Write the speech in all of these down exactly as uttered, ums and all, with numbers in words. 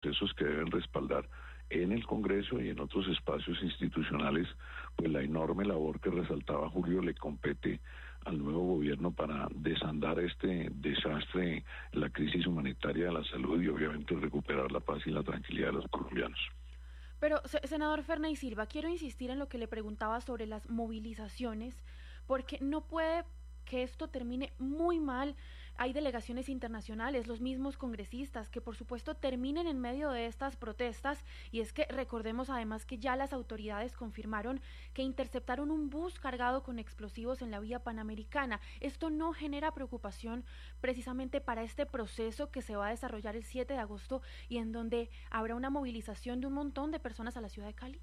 procesos que deben respaldar en el Congreso y en otros espacios institucionales, pues la enorme labor que resaltaba Julio le compete al nuevo gobierno para desandar este desastre, la crisis humanitaria de la salud y obviamente recuperar la paz y la tranquilidad de los colombianos. Pero, senador Ferney Silva, quiero insistir en lo que le preguntaba sobre las movilizaciones, porque no puede que esto termine muy mal. Hay delegaciones internacionales, los mismos congresistas, que por supuesto terminen en medio de estas protestas, y es que recordemos además que ya las autoridades confirmaron que interceptaron un bus cargado con explosivos en la vía panamericana. Esto no genera preocupación precisamente para este proceso que se va a desarrollar el siete de agosto y en donde habrá una movilización de un montón de personas a la ciudad de Cali.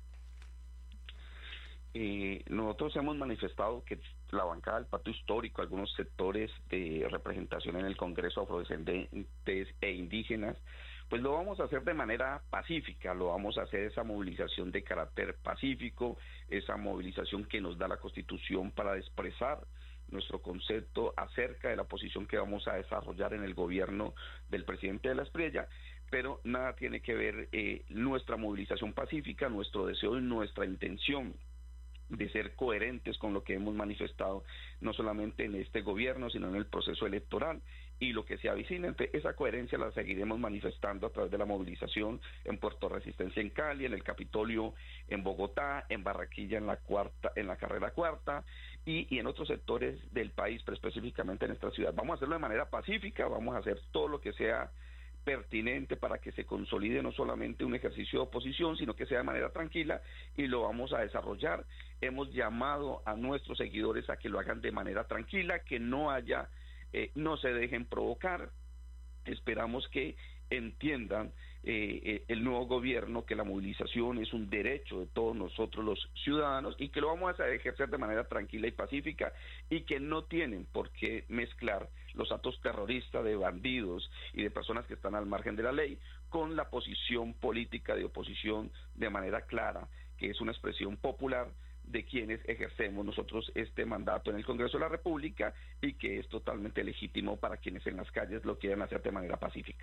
Eh, nosotros hemos manifestado que la bancada del Pacto Histórico, algunos sectores de representación en el Congreso afrodescendientes e indígenas, pues lo vamos a hacer de manera pacífica, lo vamos a hacer esa movilización de carácter pacífico, esa movilización que nos da la Constitución para expresar nuestro concepto acerca de la posición que vamos a desarrollar en el gobierno del presidente de la Espriella, pero nada tiene que ver eh, nuestra movilización pacífica, nuestro deseo y nuestra intención de ser coherentes con lo que hemos manifestado, no solamente en este gobierno, sino en el proceso electoral y lo que se avecina. Esa coherencia la seguiremos manifestando a través de la movilización en Puerto Resistencia en Cali, en el Capitolio en Bogotá, en Barranquilla en la cuarta, en la carrera cuarta y, y en otros sectores del país, pero específicamente en esta ciudad. Vamos a hacerlo de manera pacífica, vamos a hacer todo lo que sea pertinente para que se consolide no solamente un ejercicio de oposición, sino que sea de manera tranquila, y lo vamos a desarrollar. Hemos llamado a nuestros seguidores a que lo hagan de manera tranquila, que no haya, eh, no se dejen provocar. Esperamos que entiendan eh, eh, el nuevo gobierno que la movilización es un derecho de todos nosotros los ciudadanos y que lo vamos a ejercer de manera tranquila y pacífica, y que no tienen por qué mezclar los actos terroristas de bandidos y de personas que están al margen de la ley con la posición política de oposición de manera clara, que es una expresión popular de quienes ejercemos nosotros este mandato en el Congreso de la República, y que es totalmente legítimo para quienes en las calles lo quieran hacer de manera pacífica.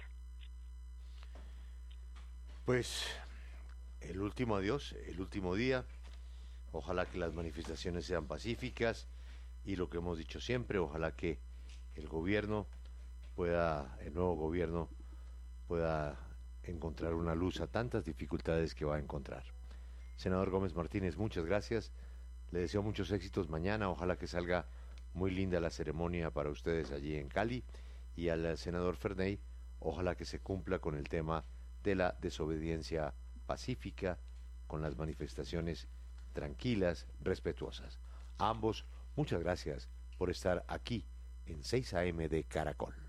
Pues el último adiós, el último día, ojalá que las manifestaciones sean pacíficas, y lo que hemos dicho siempre, ojalá que el gobierno pueda, el nuevo gobierno pueda encontrar una luz a tantas dificultades que va a encontrar. Senador Gómez Martínez, muchas gracias, le deseo muchos éxitos mañana, ojalá que salga muy linda la ceremonia para ustedes allí en Cali, y al senador Ferney, ojalá que se cumpla con el tema de la desobediencia pacífica, con las manifestaciones tranquilas, respetuosas. A ambos, muchas gracias por estar aquí en seis a eme de Caracol.